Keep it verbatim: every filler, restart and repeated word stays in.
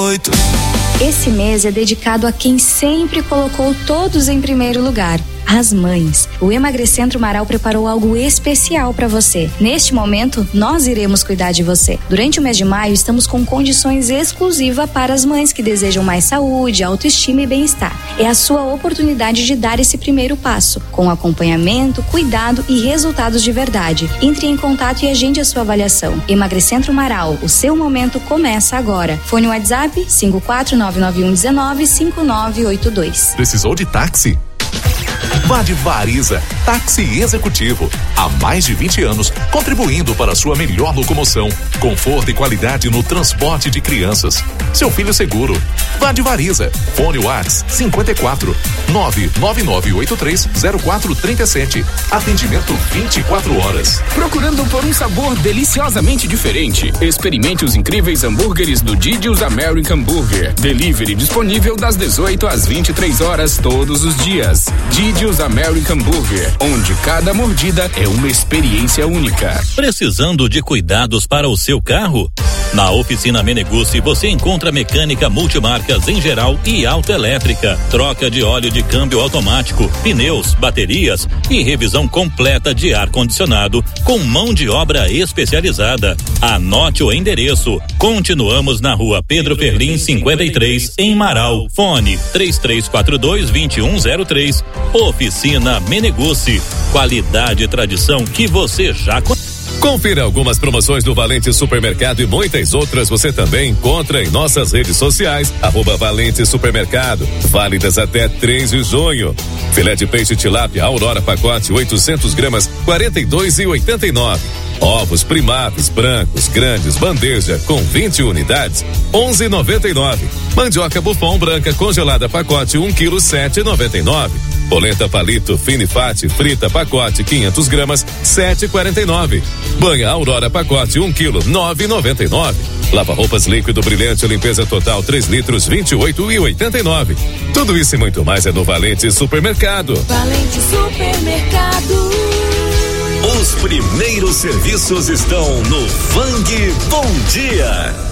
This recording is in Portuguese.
oito. Esse mês é dedicado a quem sempre colocou todos em primeiro lugar. As mães. O Emagrecentro Marau preparou algo especial para você. Neste momento, nós iremos cuidar de você. Durante o mês de maio, estamos com condições exclusivas para as mães que desejam mais saúde, autoestima e bem-estar. É a sua oportunidade de dar esse primeiro passo, com acompanhamento, cuidado e resultados de verdade. Entre em contato e agende a sua avaliação. Emagrecentro Marau, o seu momento começa agora. Fone WhatsApp cinco quatro nove nove um um nove cinco nove oito dois. Precisou de táxi? Vá de Variza, táxi executivo. Há mais de vinte anos, contribuindo para a sua melhor locomoção, conforto e qualidade no transporte de crianças. Seu filho seguro. Vá de Variza. Fone WhatsApp cinquenta e quatro, nove nove nove oito três zero quatro três sete. Atendimento vinte e quatro horas. Procurando por um sabor deliciosamente diferente? Experimente os incríveis hambúrgueres do Didi's American Burger. Delivery disponível das dezoito às vinte e três horas todos os dias. Didi's American Burger, onde cada mordida é uma experiência única. Precisando de cuidados para o seu carro? Na Oficina Meneguzzi você encontra mecânica multimarcas em geral e autoelétrica, troca de óleo de câmbio automático, pneus, baterias e revisão completa de ar-condicionado com mão de obra especializada. Anote o endereço. Continuamos na rua Pedro Ferlim cinquenta e três, em Marau. Fone três três quatro dois, dois um zero três. Oficina Meneguzzi. Qualidade e tradição que você já conhece. Confira algumas promoções do Valente Supermercado e muitas outras você também encontra em nossas redes sociais, arroba Valente Supermercado, válidas até três de junho. Filé de peixe tilápia Aurora pacote oitocentos gramas, quarenta e dois e oitenta e nove. Ovos primados brancos grandes bandeja com vinte unidades, onze e noventa e nove. Mandioca Buffon branca congelada pacote um quilo, sete e noventa e nove. Polenta palito Finifate frita pacote quinhentos gramas, sete e quarenta e nove. Banha Aurora pacote um quilo, nove e noventa e nove. Lava roupas líquido brilhante limpeza total três litros, vinte e oito e oitenta e nove. Tudo isso e muito mais é no Valente Supermercado. Valente Supermercado. Os primeiros serviços estão no Fang Bom Dia.